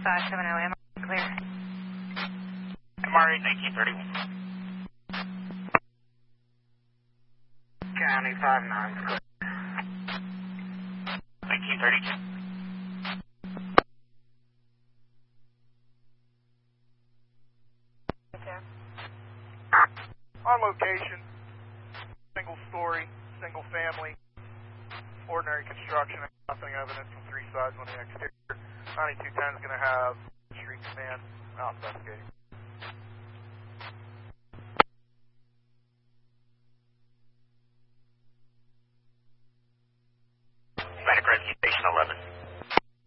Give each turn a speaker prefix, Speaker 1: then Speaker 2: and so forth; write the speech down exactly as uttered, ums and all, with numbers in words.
Speaker 1: five seven zero, M R clear.
Speaker 2: M R eight nineteen thirty-one.
Speaker 3: County five nine, clear.
Speaker 2: nineteen thirty-two.
Speaker 4: On location, single story, single family, ordinary construction, nothing evidence from three sides on the exterior. ninety-two ten is going to have street command out investigating.